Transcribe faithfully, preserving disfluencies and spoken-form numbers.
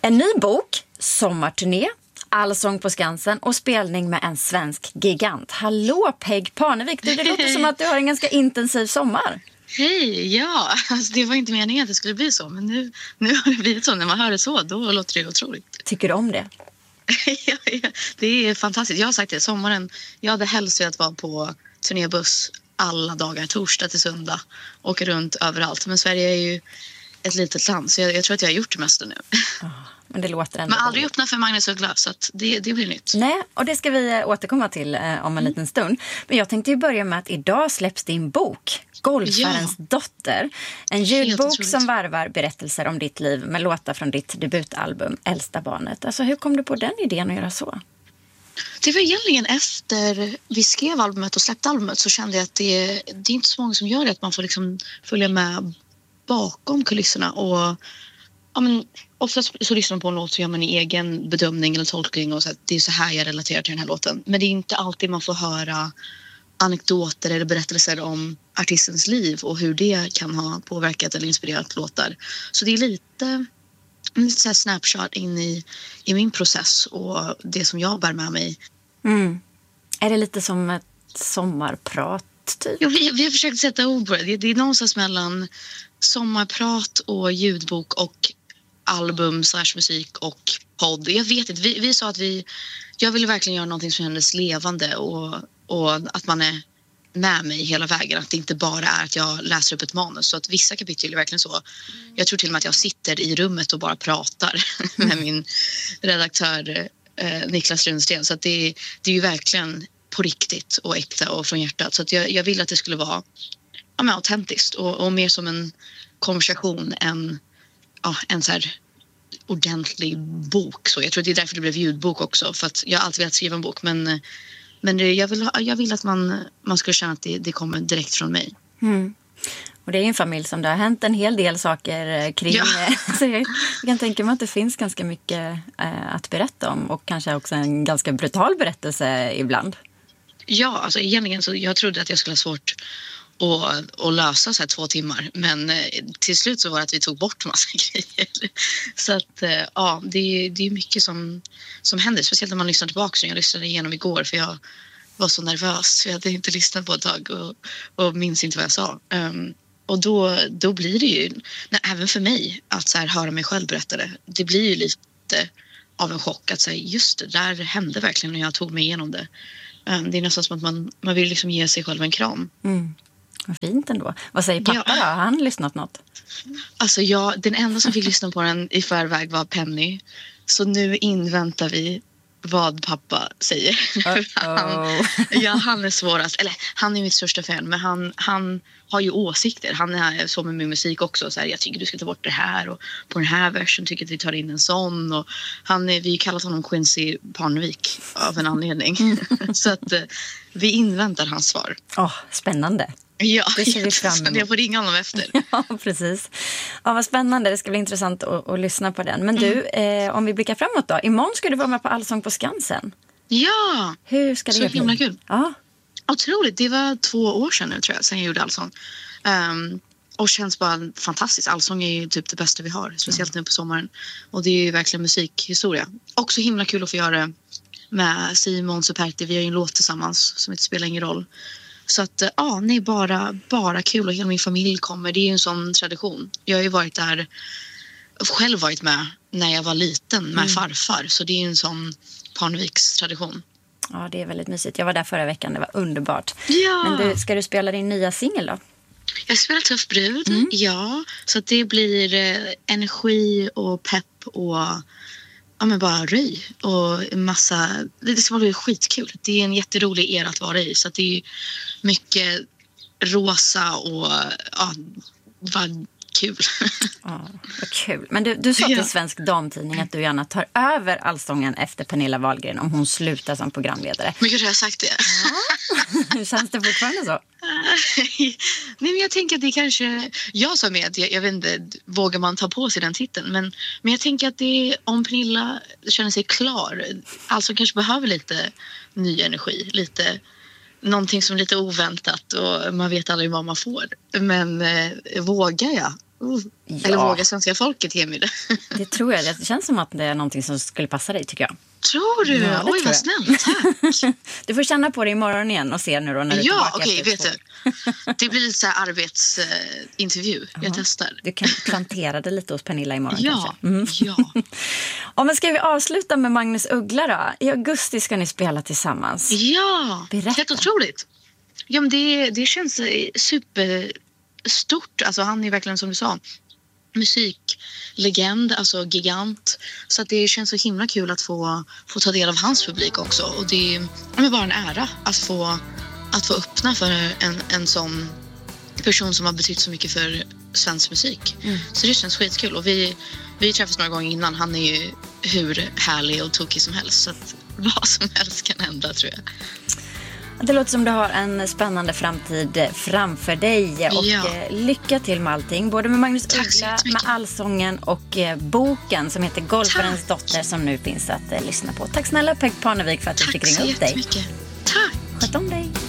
En ny bok, sommarturné, Allsång på Skansen och spelning med en svensk gigant. Hallå Peg Parnevik, du, det låter som att du har en ganska intensiv sommar. Hej, ja, alltså det var inte meningen att det skulle bli så, men nu, nu har det blivit så. När man hör det så, då låter det otroligt. Tycker du om det? ja, ja, det är fantastiskt. Jag har sagt det, sommaren, jag hade helst velat vara på turnébuss alla dagar, torsdag till söndag, åka runt överallt. Men Sverige är ju ett litet land, så jag, jag tror att jag har gjort det mesta nu. Oh, men det låter ändå. Men aldrig öppna för Magnus Uggla, så att det, det blir nytt. Nej, och det ska vi återkomma till eh, om en mm. liten stund. Men jag tänkte ju börja med att idag släpps din bok, Golfarens ja. dotter. En ljudbok som varvar berättelser om ditt liv med låtar från ditt debutalbum Äldsta barnet. Alltså, hur kom du på den idén att göra så? Det var egentligen efter vi skrev albumet och släppte albumet, så kände jag att det, det är inte så många som gör det. Att man får liksom följa med bakom kulisserna. Och ja, men oftast så lyssnar man på en låt så gör man en egen bedömning eller tolkning. Och så att det är så här jag relaterar till den här låten. Men det är inte alltid man får höra anekdoter eller berättelser om artistens liv och hur det kan ha påverkat eller inspirerat låtar. Så det är lite... en så här snapshot in i, i min process och det som jag bär med mig. Mm. Är det lite som ett sommarprat typ? Ja, vi, vi har försökt sätta ord på det. det. Det är någonstans mellan sommarprat och ljudbok och album slash musik och podd. Jag vet inte, vi, vi sa att vi... Jag ville verkligen göra någonting som kändes levande och, och att man är med mig hela vägen. Att det inte bara är att jag läser upp ett manus. Så att vissa kapitel är verkligen så. Jag tror till och med att jag sitter i rummet och bara pratar med min redaktör eh, Niklas Runsten. Så att det, det är ju verkligen på riktigt och äkta och från hjärtat. Så att jag, jag vill att det skulle vara ja, men autentiskt och, och mer som en konversation än ja, en så här ordentlig bok. Så jag tror att det är därför det blev ljudbok också. För att jag har alltid velat skriva en bok, men Men jag vill, jag vill att man, man ska känna att det, det kommer direkt från mig. Mm. Och det är en familj som det har hänt en hel del saker kring. Ja. Så jag, jag kan tänka mig att det finns ganska mycket äh, att berätta om. Och kanske också en ganska brutal berättelse ibland. Ja, alltså egentligen så jag trodde att jag skulle ha svårt att, att lösa så här två timmar. Men eh, till slut så var det att vi tog bort massa grejer. Så att eh, ja, det, det är mycket som, som händer. Speciellt när man lyssnar tillbaka. Jag lyssnade igenom igår för jag var så nervös. Jag hade inte lyssnat på ett tag och, och minns inte vad jag sa. Um, och då, då blir det ju, nej, även för mig, att så här, höra mig själv berätta det. Det blir ju lite av en chock att säga just det, där hände verkligen när jag tog mig igenom det. Um, det är nästan som att man, man vill liksom ge sig själv en kram. Mm. Vad fint ändå. Vad säger pappa ja. då? Har han lyssnat något? Alltså jag, den enda som fick lyssna på den i förväg var Penny. Så nu inväntar vi vad pappa säger. han, ja, han är svårast. Eller han är mitt största fan. Men han, han har ju åsikter. Han är så med min musik också. Så här, jag tycker du ska ta bort det här. Och på den här versen tycker jag att vi tar in en sån. Och han är, vi kallar honom Quincy Parnevik av en anledning. Så att vi inväntar hans svar. Oh, spännande. Ja, det ser vi fram emot. Jag får ringa honom efter. Ja, precis. Ja, vad spännande. Det ska bli intressant att, att lyssna på den. Men du, mm. eh, om vi blickar framåt då. Imorgon ska du vara med på Allsång på Skansen. Ja! Hur ska det så bli? Så himla kul. Ja. Otroligt. Det var två år sedan nu tror jag, sen jag gjorde Allsång. Um, och känns bara fantastiskt. Allsång är ju typ det bästa vi har. Speciellt mm. nu på sommaren. Och det är ju verkligen musikhistoria. Också himla kul att få göra det med Simon Superti. Vi har ju en låt tillsammans som inte spelar ingen roll. Så att ja, nej, bara, bara kul och hela min familj kommer. Det är ju en sån tradition. Jag har ju varit där, själv varit med när jag var liten med mm. farfar. Så det är ju en sån Parneviks tradition. Ja, det är väldigt mysigt. Jag var där förra veckan, det var underbart. Ja. Men du, ska du spela din nya singel då? Jag spelar Tuff brud, mm. ja. Så att det blir eh, energi och pepp och ja, men bara röj och massa, det ska bli skitkul. Det är en jätterolig era att vara i, så att det är mycket rosa och ja, vad kul. Ja, vad kul. Men du, du sa till ja. Svensk Damtidning att du gärna tar över Allsången efter Pernilla Wahlgren om hon slutar som programledare. Men kanske har jag sagt det. Ja. Känns det fortfarande så? Nej, men jag tänker att det kanske, jag sa med att jag, jag vet inte, vågar man ta på sig den titeln, men, men jag tänker att det, om Pernilla känner sig klar, alltså kanske behöver lite ny energi, lite någonting som är lite oväntat och man vet aldrig vad man får. Men eh, vågar jag Uh. Ja. Eller vågar svenska folket ge mig det? Det tror jag. Det känns som att det är någonting som skulle passa dig, tycker jag. Tror du? Ja, Oj, vad snällt. Tack. Du får känna på det imorgon igen och se nu då när du är Ja, tillbaka. okej, vet du. Det blir lite så här arbetsintervju. Uh, jag testar. Du kan plantera det lite hos Pernilla imorgon. Ja, mm. ja. Ja, men ska vi avsluta med Magnus Uggla då? I augusti ska ni spela tillsammans. Ja, Berätta. helt otroligt. Ja, men det, det känns superstort. Alltså, han är verkligen, som du sa, musiklegend, alltså gigant. Så att det känns så himla kul att få, få ta del av hans publik också. Och det är bara en ära att få, att få öppna för en, en sån person som har betytt så mycket för svensk musik. Mm. Så det känns skitkul. Och vi, vi träffades några gånger innan. Han är ju hur härlig och tokig som helst. Så att vad som helst kan hända, tror jag. Det låter som du har en spännande framtid framför dig. Och ja. lycka till med allting. Både med Magnus Tack Uggla, med allsången och boken som heter Golfarens Tack. dotter, som nu finns att lyssna på. Tack snälla Peg Parnevik för att Tack du fick ringa upp dig. Tack så jättemycket. Tack. Sköt om dig.